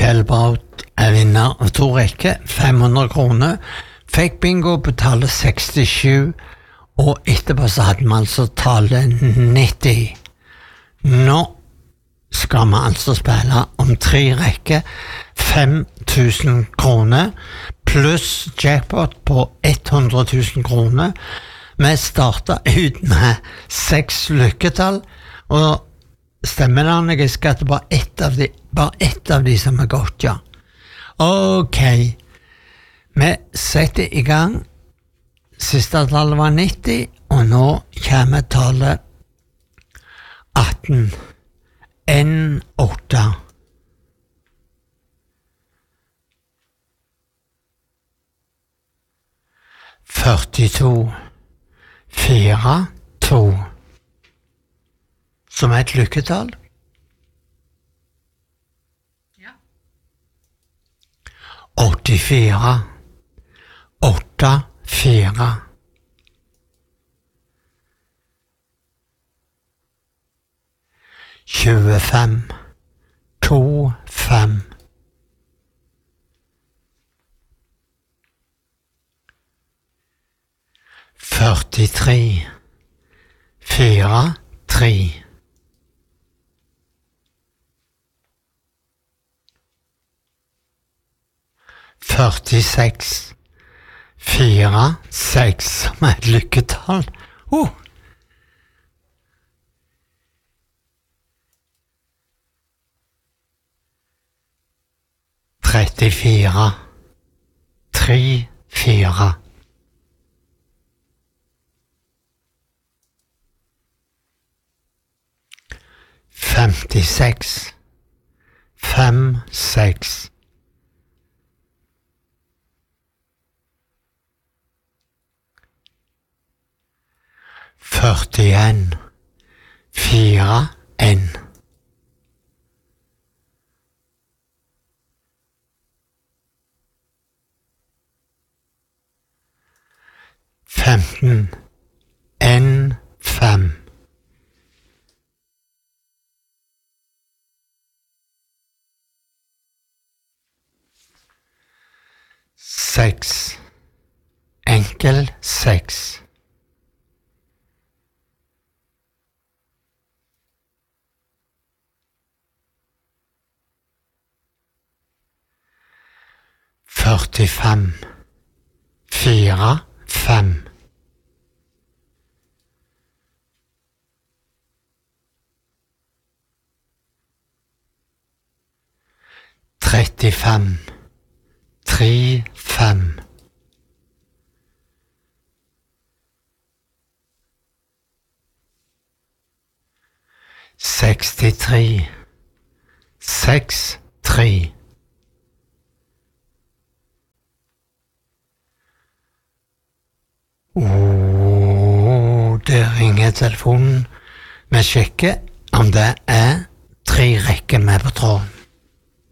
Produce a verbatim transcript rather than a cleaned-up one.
Kjellbraut er vinner av to rekker, fem hundre kroner. Fikk bingo betaler sekstisju, og etterpå så hadde man altså tallet nitti. Nå skal vi altså spille om tre rekker, fem tusen kroner, pluss jackpot på hundre tusen kroner. Vi startet ut med seks lykketall, og stemmer det når jeg skal til bare ett av de, bare ett av de som er godt, ja. Ok, vi setter i gang. Siste tallet var nitti, og nå kommer tallet atten. N åtte. førtito. Fire, to. Som er et lykketall. Ja. åttifire. Åtte, fire. tjuefem. To, fem. førtitre. Fire, tre. førtiseks. Fire, seks, som er et lykketall. Uh. trettifire. Tre, fire. femtiseks. Fem, seks. førtien. Fire, en. femten. En, fem. Seks. Enkel seks. førtifem. Fire, fem. trettifem. Tre, fem. sekstitre. Seks, tre. Åh, det ringer telefonen. Vi sjekker om det er tre rekker med på tråden.